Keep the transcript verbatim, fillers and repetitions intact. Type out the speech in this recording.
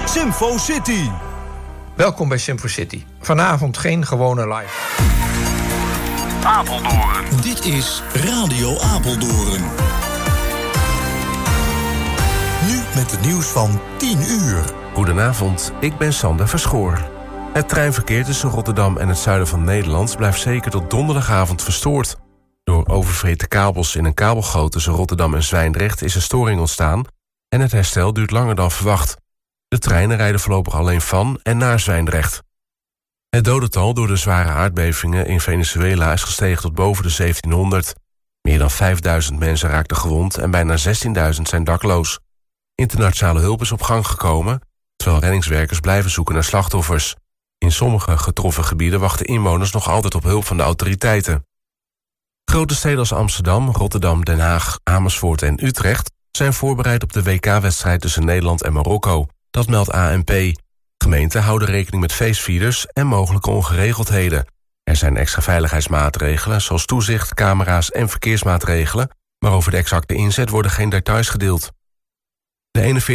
Simfo City. Welkom bij Simfo City. Vanavond geen gewone live. Apeldoorn. Dit is Radio Apeldoorn. Nu met het nieuws van tien uur. Goedenavond, ik ben Sander Verschoor. Het treinverkeer tussen Rotterdam en het zuiden van Nederland blijft zeker tot donderdagavond verstoord. Door oververhitte kabels in een kabelgoot tussen Rotterdam en Zwijndrecht is een storing ontstaan en het herstel duurt langer dan verwacht. De treinen rijden voorlopig alleen van en naar Zwijndrecht. Het dodental door de zware aardbevingen in Venezuela is gestegen tot boven de zeventienhonderd. Meer dan vijfduizend mensen raakten gewond en bijna zestienduizend zijn dakloos. Internationale hulp is op gang gekomen, terwijl reddingswerkers blijven zoeken naar slachtoffers. In sommige getroffen gebieden wachten inwoners nog altijd op hulp van de autoriteiten. Grote steden als Amsterdam, Rotterdam, Den Haag, Amersfoort en Utrecht zijn voorbereid op de W K-wedstrijd tussen Nederland en Marokko. Dat meldt A N P. Gemeenten houden rekening met feestvierders en mogelijke ongeregeldheden. Er zijn extra veiligheidsmaatregelen zoals toezicht, camera's en verkeersmaatregelen, maar over de exacte inzet worden geen details gedeeld. De eenenveertig